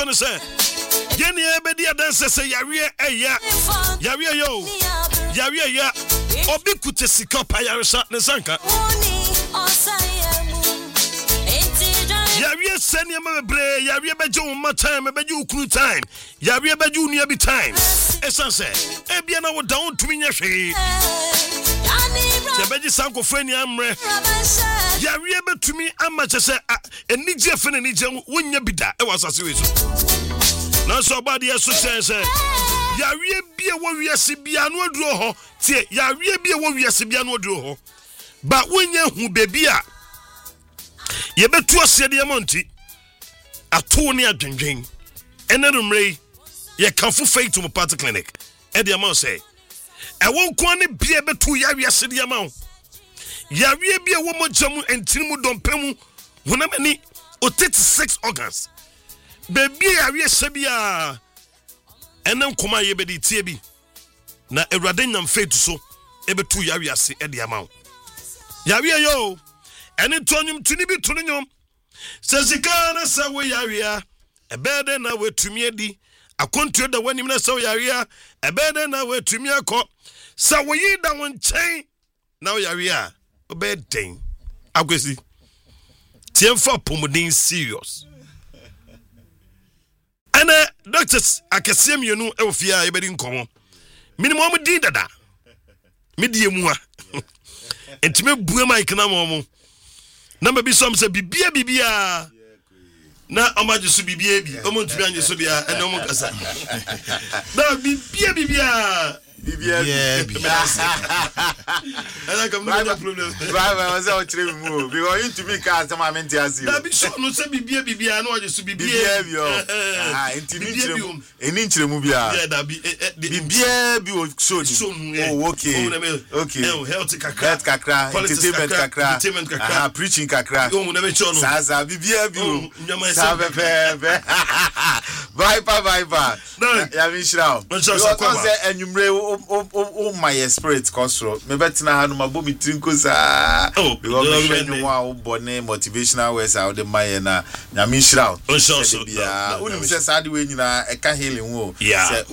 say Jenny ebedi adanse say yawie eya yawie yo yawie ya obi kute sika pa yaresa ne sanka yawie senia mabre yawie beje wo time beje ukuru time yawie beje unu abi time esanse ebia na wo down tumi nya hwe beje sanko freni amre yawie betumi amachese enije fe ne nije wonya bida e wasase we so na so body so say yawie bia wo wiase bia no aduro ho tie yawie bia wo wiase bia no aduro ho ba wonya hu bebi a ye betu asede monti ato ne adwendwen enenumre ye kanfo Faith Homeopathic Clinic e de amount say e won ko ne bia betu yawie asede amount yawie bia wo mojamu entirimu dompemu honamani o 36 organs baby yawie sebia enem koma ye bedi tie bi na ewrade nyam Faith so e betu yawie ase e de amount yawie yo ene tonyum tuni bi tunu nyom sezikana sawe yawie ebede na wetumi adi akontu da wanim na sawe yawie ebede na wetumi akọ sawe yi da won chen na yawie obeden agwesi tiemfa pomodin serious ana doctors akasem yenu e ofia e bedi nkomo minimum din dada medie muha entime bua mic na momo na be som se bibia na omaje so bibia bi omo ntumi anye so bia ene omo kasa na bibia I come no problem. Driver was out to move. We want to be cast to my mentality. That be so no say bibia no just bibia in inch movie. Yeah, that be bibia bi o so. Oh, okay. Health kakra, entertainment kakra, preaching kakra. Oh, never show no. Sasa bibia bi o. Bye. Ya mi shira. Enyumre oh my spirit control me betina hanu mabobi trinko sa because me wa bone motivational words out the my na nyame shira bia unim se sade we nyina e ka healing wo se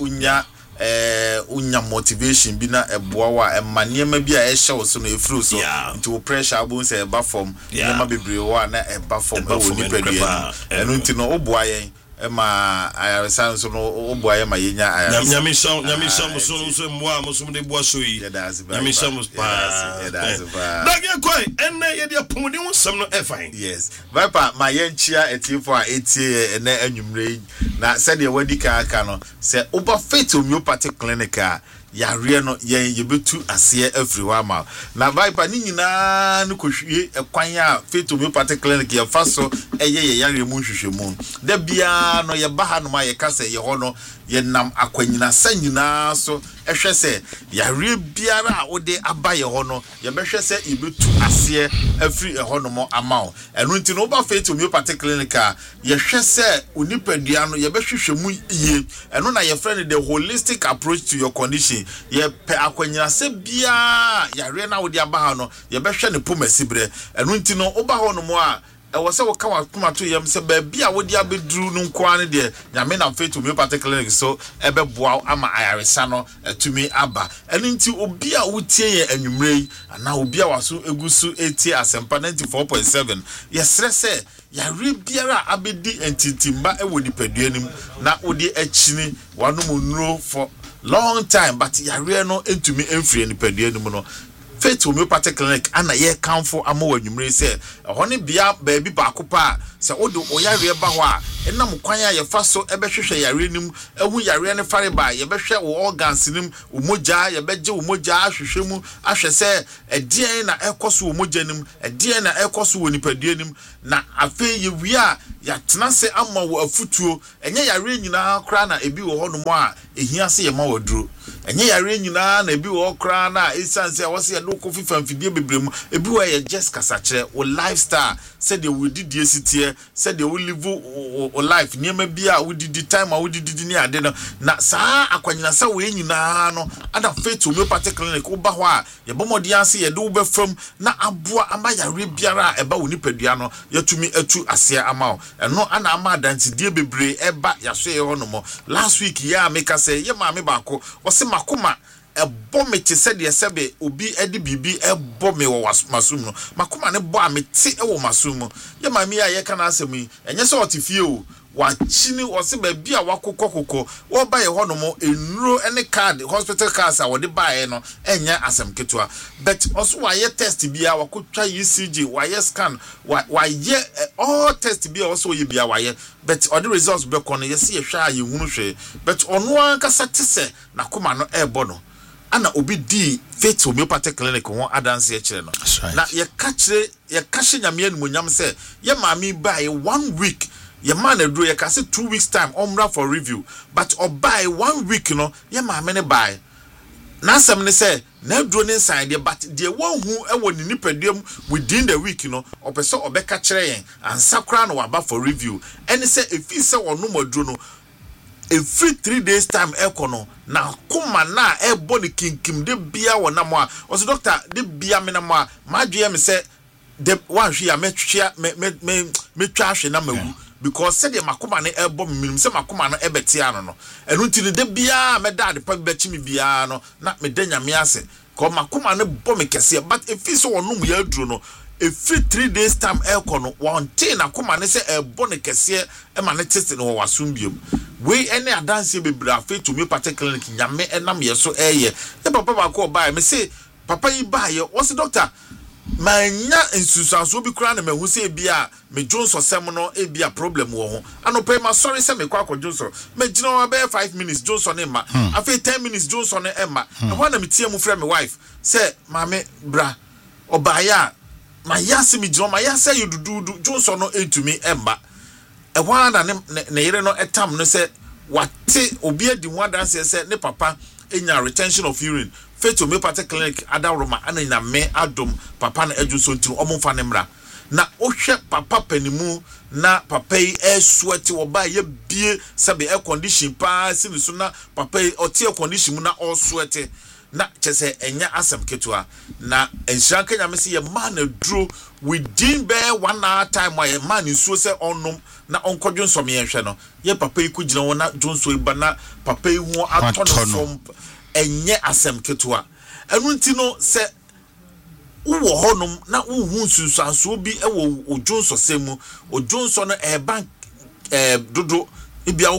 unya motivation bi na eboa wa emaniema bi a ehye wo so no efru so into pressure abun se eba form nyama bebre wa na eba form e wo ni pedua enu nti no oboa yen ema ayaresa so no oboa ma yenya nyame sham so mwa mo so de boa so yi nyame sham pa dage koi enne ye de pomodi wo sam no e fine yes viper ma yenchia etifo a etie ene anwumre na se de wadi ka aka no se oba Faith Homeopathic Clinic a yare no ye betu ase everywhere ma na viper ni nyina no kohwie ekwan a Faith Homeopathic Clinic ye fa so eye yare mu hwehwemu da bia no ye baha no ma ye kasa ye ho no ye nam akwanyina sanyina so ehwe se yare biara a wode aba ye ho no ye behwe se ibetu ase afri ho no mo amao enu nti no ba Faith Homeopathic Clinic a ye hwe se onipadua no ye behwehwemu iye enu na ye friend the holistic approach to your condition ye pe akwanyina se bia yare na wode aba ha no ye behwe ne pomasibre enu nti no oba ho no mo a ewo se wo ka wa tomato yam se ba bia wodi abedru no nko ane de nyame na Faith Homeopathic Clinic so ebeboa ama ayaresa no etumi aba eni nti obi a wotie ye anwumre ana obi a waso egusu etie asempa 94.7 yesre se yare biara abedi entintimba ewo nipadua nim na odi achini wanom nuro for long time but yare no entumi emfrie nipadua nim no Faith Homeopathic Clinic ana ye kanfo amawo anwumre se ehone bia baabi baakopa se odo oyare ba ho a enam kwan a ye fa so ebehwehwe yare nim ehu yare ne fare ba ye behwe wo organs nim umoja ye beje umoja ahwehwemu ahwe se edien na ekoso umoja nim edien na ekoso wo nipadua nim na afi ye wi a ya tenase ama wo afutuo enye yare nyina kra na ebi wo ho no mo a ehia se ye ma waduro enye yare nyina na ebi wo kra na esanse wo se ye do ko fifa mfidie bebrem ebi wo ye just kasakire wo lifestyle said they will did yesterday said they will live o life niema bia wo didi time wo didi ni ade no na saa akwanyina sa wo nyina no ada faith homeopathic clinic wo ba ho a ye bomodi ase ye do wo befam na aboa ama yare biara eba wo nipadua no yatumi atu ase ama wo eno ana ama dantidie bebre eba yaso ye hono mo last week ya make say ye ma me ba ko wo se makoma ebo me che se de sebe obi edi bibi ebo me wo masum no makoma ne bo amete e wo masum ye ma me ye kana asem enye se otifie o wa chini wo se ba bia wakokokoko wo ba ye hono mo enuro ene card hospital cards a wo de ba ye no enya asem ketua but also wa ye test bia wakotwa ECG wa ye scan wa ye all test bia also ye bia wa ye but all the results be kono ye se ye hwa ye hunu hwe but ono an kasa tese na koma no ebo no ana obi di faith homeopathic clinic won adanse e kire no na ye ka hye nyame animonyam se ye maami buy 1 week ye man aduro ye ka se 2 weeks time omra for review but or buy 1 week no ye maami ne buy na asem ne se na aduro ne sign de but de won hu e woni nipadum within the week no opese obeka kire yen ansa kra no waba for review ene se efi se wonu maduro no every 3 days time ekono na kuma na ebo ni kinkim de bia wona mo a o doctor de bia me na mo a madwe me se de wan hwe ya metwa metwa hwe na mawu because said the makoma ne ebo minim se makoma no ebete ano no enu ntini de bia me dad pa be chi me bia no na me danya me ase ko makoma ne bo me kese but if so wonum ya aduro no every 3 days time ekono one thing na koma ne se ebo ne kese e ma ne tete no wasum biom we any adanse bebra fe to me particular clinic nyame enam yeso eye e papa ba ko ba me say papa yi ba ye wo se doctor manya insusanso bi kura na me hu se bia me Johnson sem no e bia problem wo ho anope ma sorry se me kwa Johnson me gina wa be 5 minutes Johnson e ma afi 10 minutes Johnson e ma e ho na me tie mu frɛ me wife say mame bra obaya ma yase me gina ma yase yududu Johnson no entumi e ma e ho na ne yere no etam no se wate obi adi ho adanse se ne papa enya retention of urine faith homeopathic clinic adaroma ana ina me adom papa na ejuso nti omfa ne mra na ohwe papa panimu na papa yi sweat oba ye bie sabe air condition pa siniso na papa yi oti air condition mu na all sweat na chese enya asem ketua na enhran kanya me se ye man aduro within be 1 hour time why man nsuo se onnom na onkodwo nsom ye hwe no ye papa yi kugina wona jonso iba na papa yi ho atono from enye asem ketua enu nti no se uwo honum na uhu nsusanso bi ewo ojonso semu ojonso no bank dodo ibia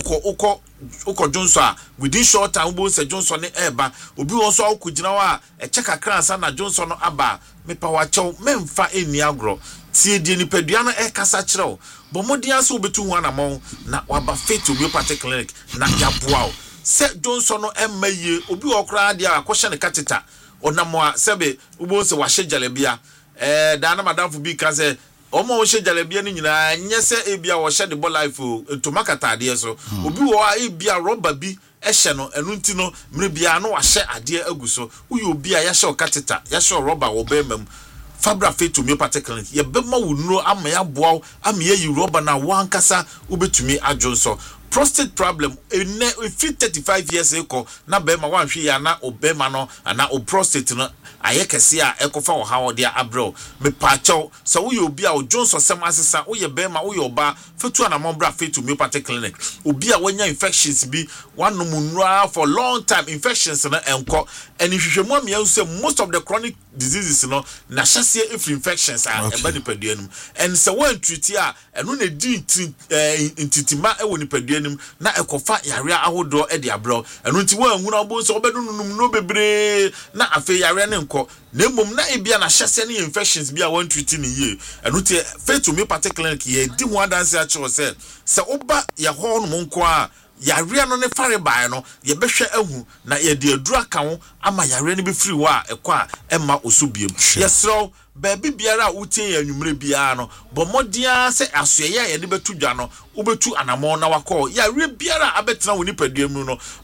uko jonso a within short time bo se jonso ne eba obi wo so akugina wa eche kakra ansa na jonso no aba mepa wachew memfa eni agro tie die ni padua no kasa kirew bo modian so obetu hu anamon na waba faith homeopathic clinic na yaboa se Johnson no emaye obi okra dia akwhye ne kateta onamo sebe ubo se wahye jalebia da na madam fu bi ka se omo wo hye jalebia ni nyina nye se ebia wo hye de bo life ntoma katade so obi wo a ebia rubber bi ehye no enu nti no mre bia no wahye ade aguso uyi obi a yahye kateta yahye rubber wo be mam Fabra faith homeopathic clinic ye bema wo nuro ama ya boa ama ye rubber na wankasa ubetumi adwonso prostate problem if 35 years ago na bema wanhwe ya na obema no ana o prostate no ayekese a ekofa wo ha ode abro me pacho so wo obi a o Johnson sem asesa wo ye bema wo ye oba fetu na mombra faith homeopathic clinic obi a wanya infections bi wanu munura for long time infections na enko and hwehwemu amia say most of the chronic diseases no na hyase if infections are eba ni paduanum and so when treat a eno na di intitima e woni paduanum na ekofa yare ahodo e de abro eno nti wo anhuna bo so obedunum no bebre na afi yare ne nko na mom na ebia na hyase ne infections bi a won treat ni ye eno ti faith homeopathic clinic ye di ho adanse a che se oba ye ho no nko a yare no ne fare bae no ye behwe ahu na ye de adura ka ho ama yare no be free wa ekwa emma osubiem yesro baby biara utie anwumre bia no bomodia se asoye ye de betu dwa no ubetu anamon na wakọ yare biara abetena woni paduamu no